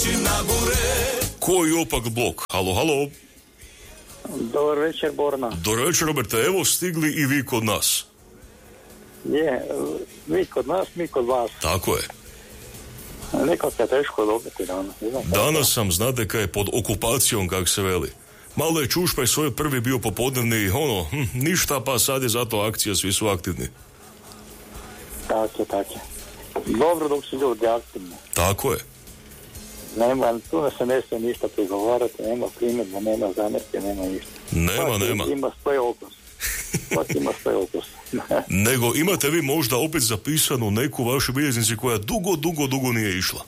Koji opak blok? Halo, halo. Dobar večer, Borna. Dobar večer, Roberte. Evo stigli i vi kod nas. Je, vi kod nas, mi kod vas. Tako je. Nekako je teško dobiti danas. Danas sam, znate kaj je pod okupacijom, kak se veli. Malo je čušpaj svoj prvi bio popodnevni, ništa, pa sad je zato akcija, svi su aktivni. Tako je. Dobro dok su ljudi aktivni. Tako je. Nema, tu ne se ne smije ništa prigovarati, nema primjedba, nema zamjerke, nema ništa. Nema. Ima svoj okus. Ima svoj okus. Nego imate vi možda opet zapisanu neku vašu bilježnici koja dugo nije išla?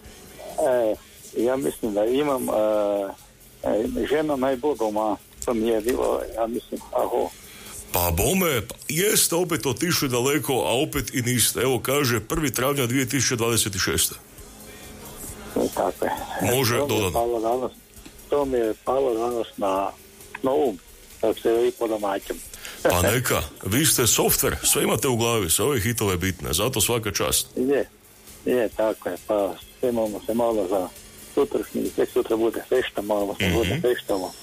Ja mislim da imam žena najbolj doma. To mi je bilo, ja mislim, Pa bome, jeste opet otišli daleko, a opet i niste. Evo kaže 1. travnja 2026. Tako je. Može dodano. To mi je palo danas na um, kako se veli po domaćem. Pa neka, vi ste softver, sve imate u glavi, sve ove hitove bitne, zato svaka čast. Je, tako je, pa spremamo se malo za sutrašnji, tek sutra bude fešta, malo se bude feštamo.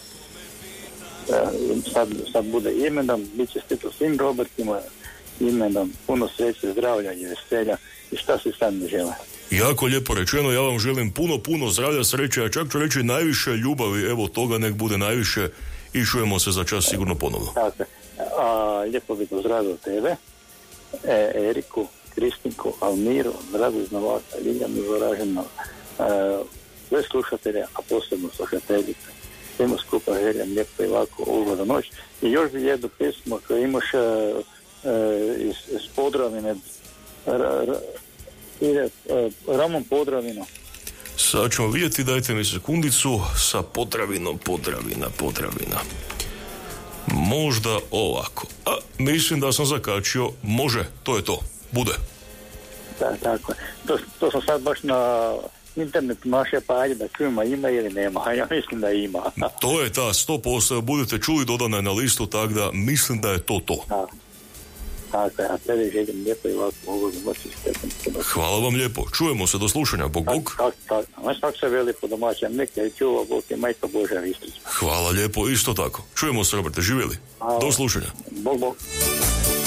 Sad bude imenom, bit će stito svim Robertima, imenom, puno sreće, zdravlja i veselja i šta se sad ne žele. Jako lijepo rečeno, ja vam želim puno zdravlja, sreće, a čak ću reći najviše ljubavi, evo toga nek bude najviše i čujemo se za čas sigurno ponovno. Tako, lijepo bih pozdravio tebe, Eriku, Kristinku, Almiru, Dragu iz Novaka, Ljiljanu Zaraženo, sve slušatelje, a posebno slušateljice. Svima skupa želim lijepo i lako ugodnu noć. I još bi jednu pjesmu koju imaš iz Podravine, Ramon Podravino. Sad ćemo vidjeti, dajte mi sekundicu, sa Podravinom, Podravina. Možda ovako. Mislim da sam zakačio, može, to je to, bude. Tako je. To sam sad baš na internetu našao, pa ajde da čujemo ima ili nema, ja mislim da ima. To je ta 100%, budete čuli, dodana je na listu, tako da mislim da je to. Tako je, a tebi želim lijepo i ovako ugodnu noć. Hvala vam lijepo, čujemo se, do slušanja, Bog. Znaš tako se veli po domaćem, neka je čuva, Bog je majka Božja Ristić. Hvala lijepo, isto tako. Čujemo se, Roberte, živjeli. Do slušanja. Bog.